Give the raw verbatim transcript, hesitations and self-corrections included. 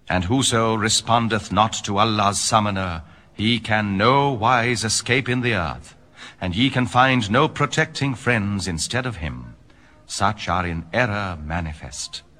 And whoso respondeth not to Allah's summoner, he can no wise escape in the earth, and ye can find no protecting friends instead of him. Such are in error manifest.